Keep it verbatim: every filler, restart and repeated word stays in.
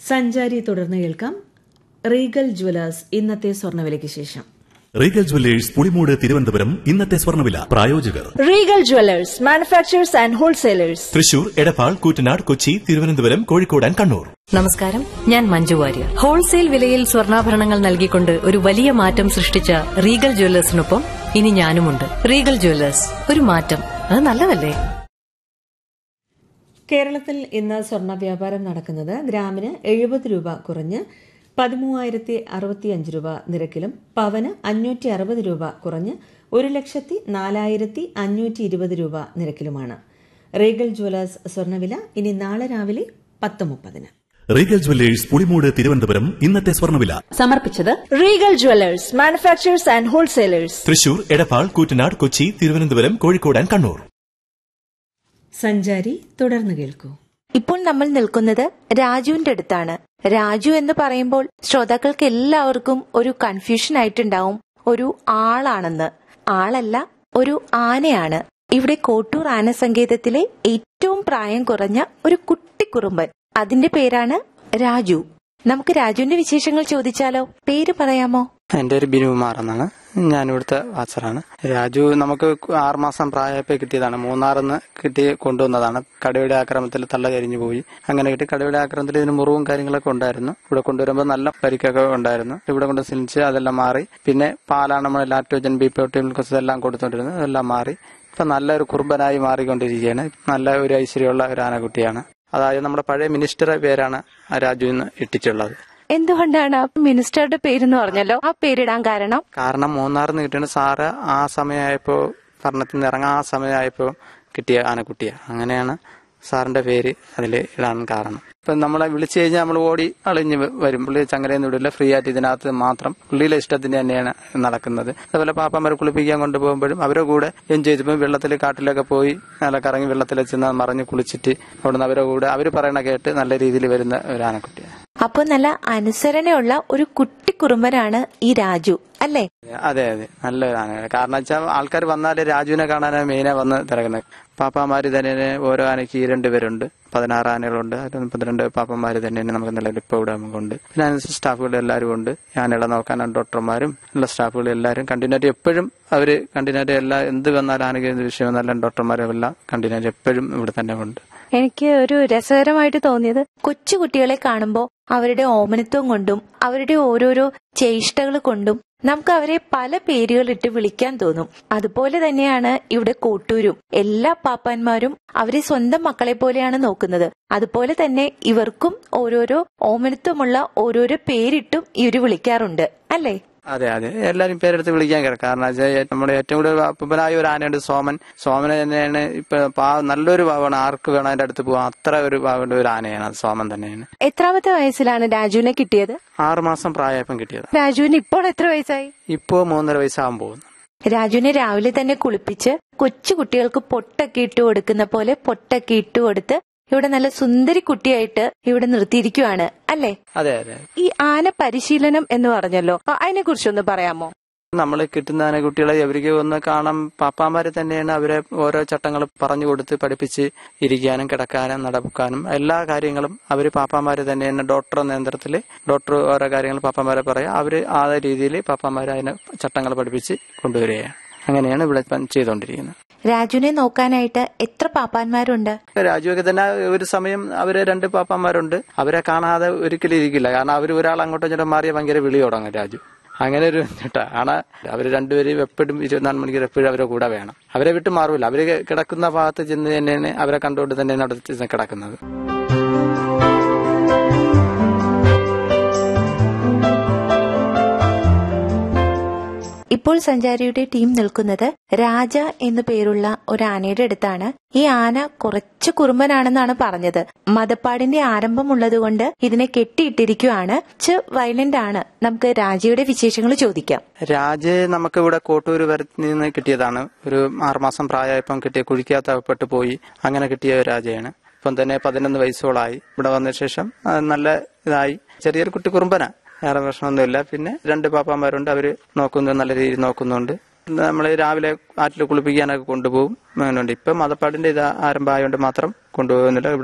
സഞ്ചാരി തുടർന്ന് കേൾക്കാം. റീഗൽ ജ്വല്ലേഴ്സ് ഇന്നത്തെ സ്വർണ്ണവിലയ്ക്ക് ശേഷം. റീഗൽ ജ്വല്ലേഴ്സ് പുളിമൂട് തിരുവനന്തപുരം ഇന്നത്തെ സ്വർണ്ണവില. പ്രായോജകർ Regal Jewellers manufacturers and wholesalers, Thrissur, Edappal, Koottanad, Kochi, Thiruvananthapuram, Kozhikode and Kannur. നമസ്കാരം, ഞാൻ മഞ്ജു വാര്യർ. ഹോൾസെയിൽ വിലയിൽ സ്വർണ്ണാഭരണങ്ങൾ നൽകിക്കൊണ്ട് ഒരു വലിയ മാറ്റം സൃഷ്ടിച്ച റീഗൽ ജ്വല്ലേഴ്സിനൊപ്പം ഇനി ഞാനുമുണ്ട്. റീഗൽ ജ്വല്ലേഴ്സ്, ഒരു മാറ്റം, അത് നല്ലതല്ലേ? കേരളത്തിൽ ഇന്ന് സ്വർണ്ണ വ്യാപാരം നടക്കുന്നത് ഗ്രാമിന് എഴുപത് രൂപ കുറഞ്ഞ് പതിമൂവായിരത്തി അറുപത്തിയഞ്ച് രൂപ നിരക്കിലും പവന് അഞ്ഞൂറ്റി അറുപത് രൂപ കുറഞ്ഞ് ഒരു ലക്ഷത്തി നാലായിരത്തി അഞ്ഞൂറ്റി ഇരുപത് രൂപ നിരക്കിലുമാണ്. റീഗൽ ജ്വല്ലേഴ്സ് സ്വർണ്ണവില ഇനി നാളെ രാവിലെ പത്ത് മുപ്പതിന്. റീഗൽ ജ്വല്ലേഴ്സ് പുളിമൂട് തിരുവനന്തപുരം ഇന്നത്തെ സ്വർണ്ണവില സമർപ്പിച്ചത് Regal Jewellers manufacturers and wholesalers, Thrissur, Edappal, Koottanad, Kochi, Thiruvananthapuram, Kozhikode and Kannur. സഞ്ചാരി തുടർന്ന് കേൾക്കൂ. ഇപ്പോൾ നമ്മൾ നിൽക്കുന്നത് രാജുവിന്റെ അടുത്താണ്. രാജു എന്ന് പറയുമ്പോൾ ശ്രോതാക്കൾക്ക് എല്ലാവർക്കും ഒരു കൺഫ്യൂഷൻ ആയിട്ടുണ്ടാവും, ഒരു ആളാണെന്ന്. ആളല്ല, ഒരു ആനയാണ്. ഇവിടെ കോട്ടൂർ ആന സങ്കേതത്തിലെ ഏറ്റവും പ്രായം കുറഞ്ഞ ഒരു കുട്ടിക്കുറുമ്പൻ. അതിന്റെ പേരാണ് രാജു. നമുക്ക് രാജുവിന്റെ വിശേഷങ്ങൾ ചോദിച്ചാലോ? പേര് പറയാമോ? എന്റെ പേര് ബിനുകുമാർ എന്നാണ്. ഞാൻ ഇവിടുത്തെ വാച്ചറാണ്. രാജു നമുക്ക് ആറുമാസം പ്രായപ്പോ കിട്ടിയതാണ്. മൂന്നാറിന്ന് കിട്ടി കൊണ്ടുവന്നതാണ്. കടുവയുടെ ആക്രമണത്തിൽ തള്ള കരിഞ്ഞു പോയി. അങ്ങനെ കിട്ടി. കടുവയുടെ ആക്രമണത്തിൽ ഇതിന് മുറിവും കാര്യങ്ങളൊക്കെ ഉണ്ടായിരുന്നു. ഇവിടെ കൊണ്ടുവരുമ്പോൾ നല്ല പരിക്കൊക്കെ ഉണ്ടായിരുന്നു. ഇവിടെ കൊണ്ട് സിലിച്ച് അതെല്ലാം മാറി. പിന്നെ പാലാണ് നമ്മൾ ലാക്ടോജൻ, ബി പ്രോട്ടീൻ എല്ലാം കൊടുത്തോണ്ടിരുന്നത്. അതെല്ലാം മാറി. ഇപ്പൊ നല്ലൊരു കുറുമ്പനായി മാറിക്കൊണ്ടിരിക്കുകയാണ്. നല്ല ഒരു ഐശ്വര്യമുള്ള ഒരു ആനക്കുട്ടിയാണ്. അതായത് നമ്മുടെ പഴയ മിനിസ്റ്ററുടെ പേരാണ് രാജുവിന് ഇട്ടിട്ടുള്ളത്. എന്തുകൊണ്ടാണ് മിനിസ്റ്ററുടെ പേരെന്ന് പറഞ്ഞല്ലോ, ആ പേരിടാൻ കാരണം? കാരണം മൂന്നാറിന്ന് കിട്ടിയ സാറ് ആ സമയമായപ്പോ ഭരണത്തിൽ നിന്ന് ഇറങ്ങാൻ ആ സമയമായപ്പോ കിട്ടിയ ആനക്കുട്ടിയാ. അങ്ങനെയാണ് സാറിന്റെ പേര് അതിൽ ഇടാൻ കാരണം. ഇപ്പൊ നമ്മളെ വിളിച്ചു കഴിഞ്ഞാൽ നമ്മൾ ഓടി അളിഞ്ഞ് വരും. പുള്ളി ചങ്ങലയൊന്നും വിടില്ല. ഫ്രീ ആയിട്ട് ഇതിനകത്ത് മാത്രം പുള്ളിയിലെ ഇഷ്ടത്തിന് തന്നെയാണ് നടക്കുന്നത്. അതുപോലെ പാപ്പന്മാരെ കുളിപ്പിക്കാൻ കൊണ്ടുപോകുമ്പോഴും അവരുടെ കൂടെ എൻജോയ് ചെയ്തു. വെള്ളത്തിൽ കാട്ടിലൊക്കെ പോയി നല്ല കറങ്ങി വെള്ളത്തിൽ ചെന്ന് മറിഞ്ഞ് കുളിച്ചിട്ട് അവിടുന്ന് അവരുടെ കൂടെ അവര് പറയണ കേട്ട് നല്ല രീതിയിൽ വരുന്ന ഒരു ആനക്കുട്ടിയാണ്. അപ്പൊ നല്ല അനുസരണയുള്ള ഒരു കുട്ടിക്കുറുമ്പനാണ് ഈ രാജു, അല്ലേ? അതെ അതെ, നല്ലൊരു ആനയാണ്. കാരണം വെച്ചാൽ ആൾക്കാർ വന്നാല് രാജുവിനെ കാണാനാണ് മെയിനാ വന്ന് തിരക്കുന്നത്. പാപ്പാമാര് തന്നെ ഓരോ ആനയ്ക്ക് രണ്ടുപേരുണ്ട്. പതിനാറ് ആനകളുണ്ട്. പന്ത്രണ്ട് പാപ്പന്മാര് തന്നെ നമുക്ക് നിലവിൽ ഇപ്പോൾ ഇവിടെ നമുക്കുണ്ട്. പിന്നെ അതിനനുസരിച്ച് സ്റ്റാഫുകൾ എല്ലാവരും ഉണ്ട്. ആനകളെ നോക്കാനാണ് ഡോക്ടർമാരും ഉള്ള സ്റ്റാഫുകൾ എല്ലാവരും കണ്ടിന്യൂറ്റി എപ്പോഴും അവര് കണ്ടിന്യൂറ്റി എല്ലാ എന്ത് വന്നാലും ആനയ്ക്ക് എന്ത് വിഷയം വന്നാലും ഡോക്ടർമാരും എല്ലാം കണ്ടിന്യൂറ്റി എപ്പോഴും ഇവിടെ തന്നെ ഉണ്ട്. എനിക്ക് ഒരു രസകരമായിട്ട് തോന്നിയത്, കൊച്ചു കുട്ടികളെ കാണുമ്പോൾ അവരുടെ ഓമനത്വം കൊണ്ടും അവരുടെ ഓരോരോ ചേഷ്ടകൾ കൊണ്ടും നമുക്ക് അവരെ പല പേരുകളിട്ട് വിളിക്കാൻ തോന്നും. അതുപോലെ തന്നെയാണ് ഇവിടെ കോട്ടൂരും. എല്ലാ പാപ്പാന്മാരും അവരെ സ്വന്തം മക്കളെ പോലെയാണ് നോക്കുന്നത്. അതുപോലെ തന്നെ ഇവർക്കും ഓരോരോ ഓമനത്വമുള്ള ഓരോരോ പേരിട്ടും ഇവര് വിളിക്കാറുണ്ട്, അല്ലേ? അതെ അതെ, എല്ലാരും പേരെടുത്ത് വിളിക്കാൻ കിടക്കും. കാരണം വെച്ചാൽ നമ്മുടെ ഏറ്റവും കൂടുതൽ അപ്പനായ ഒരു ആനയുണ്ട്, സോമൻ. സോമനെ തന്നെയാണ് ഇപ്പൊ നല്ലൊരു പാവാണ്. ആർക്ക് വേണം അതിന്റെ അടുത്ത് പോവാൻ, അത്ര ഒരു പാവന്റെ ഒരു ആനയാണ് അത്. സോമൻ തന്നെയാണ്. എത്രാമത്തെ വയസ്സിലാണ് രാജുവിനെ കിട്ടിയത്? ആറുമാസം പ്രായപ്പം കിട്ടിയത്. രാജുവിന് ഇപ്പോൾ എത്ര വയസ്സായി? ഇപ്പോ മൂന്നര വയസ്സാകാൻ പോകുന്നു. രാജുവിനെ രാവിലെ തന്നെ കുളിപ്പിച്ച് കൊച്ചു കുട്ടികൾക്ക് പൊട്ടൊക്കെ ഇട്ട് കൊടുക്കുന്ന പോലെ പൊട്ടൊക്കെ ഇട്ട് കൊടുത്ത് ഇവിടെ നല്ല സുന്ദരി കുട്ടിയായിട്ട് ഇവിടെ നിർത്തിയിരിക്കുവാണ്, അല്ലേ? അതെ അതെ. ഈ ആന പരിശീലനം എന്ന് പറഞ്ഞല്ലോ, അതിനെ കുറിച്ചൊന്ന് പറയാമോ? നമ്മൾ കിട്ടുന്ന ആനക്കുട്ടികളെ അവർക്ക് ഒന്ന് കാണാൻ പാപ്പാമാര് തന്നെയാണ് അവരെ ഓരോ ചട്ടങ്ങൾ പറഞ്ഞു കൊടുത്ത് പഠിപ്പിച്ച് ഇരിക്കാനും കിടക്കാനും നടക്കാനും എല്ലാ കാര്യങ്ങളും അവര് പാപ്പാമാര് തന്നെയാണ്. ഡോക്ടർ നേതൃത്വത്തില് ഡോക്ടർ ഓരോ കാര്യങ്ങൾ പാപ്പാമാരെ പറയാം. അവര് ആ രീതിയിൽ പാപ്പാമാര് അതിനെ ചട്ടങ്ങൾ പഠിപ്പിച്ച് കൊണ്ടുവരികയാണ്. അങ്ങനെയാണ് ഇവിടെ ചെയ്തുകൊണ്ടിരിക്കുന്നത്. രാജുവിനെ നോക്കാനായിട്ട് എത്ര പാപ്പാന്മാരുണ്ട്? രാജുവൊക്കെ തന്നെ ഒരു സമയം അവര് രണ്ട് പാപ്പാന്മാരുണ്ട്. അവരെ കാണാതെ ഒരിക്കലും ഇരിക്കില്ല. കാരണം അവര് ഒരാൾ അങ്ങോട്ടും ഇങ്ങോട്ടും മാറിയ ഭയങ്കര വിളി തുടങ്ങും രാജു. അങ്ങനെ ഒരു കേട്ടാ ആണ്. അവര് രണ്ടുപേരും എപ്പോഴും ഇരുപത്തിനാല് മണിക്കൂർ എപ്പോഴും അവരെ കൂടെ വേണം. അവരെ വിട്ട് മാറൂല. അവര് കിടക്കുന്ന ഭാഗത്ത് ചെന്ന് തന്നെയാണ് അവരെ കണ്ടുകൊണ്ട് തന്നെയാണ് അവിടെ കിടക്കുന്നത്. ഇപ്പോൾ സഞ്ചാരിയുടെ ടീം നിൽക്കുന്നത് രാജ എന്നു പേരുള്ള ഒരു ആനയുടെ അടുത്താണ്. ഈ ആന കുറച്ച് കുറുമ്പനാണെന്നാണ് പറഞ്ഞത്. മതപ്പാടിന്റെ ആരംഭമുള്ളതുകൊണ്ട് ഇതിനെ കെട്ടിയിട്ടിരിക്കുകയാണ്. വയലന്റ് ആണ്. നമുക്ക് രാജയുടെ വിശേഷങ്ങൾ ചോദിക്കാം. രാജ നമുക്ക് ഇവിടെ കോട്ടൂര് വരത്തിൽ നിന്ന് കിട്ടിയതാണ്. ഒരു ആറുമാസം പ്രായമായപ്പം കിട്ടിയ കുഴിക്കകത്ത് പോയി അങ്ങനെ കിട്ടിയ രാജയാണ്. ഇപ്പം തന്നെ പതിനൊന്ന് വയസ്സോളായി. ഇവിടെ വന്ന ശേഷം നല്ല ഇതായി. ചെറിയൊരു കുട്ടി കുറുമ്പനാ, വേറെ പ്രശ്നമൊന്നുമില്ല. പിന്നെ രണ്ട് പാപ്പാന്മാരുണ്ട്. അവര് നോക്കുന്നു, നല്ല രീതിയിൽ നോക്കുന്നുണ്ട്. നമ്മൾ രാവിലെ ആറ്റിൽ കുളിപ്പിക്കാനൊക്കെ കൊണ്ടുപോകും. ഇപ്പം മതപ്പാടിന്റെ ഇത് ആരംഭമായതുകൊണ്ട് മാത്രം കൊണ്ടുപോകുന്നില്ല.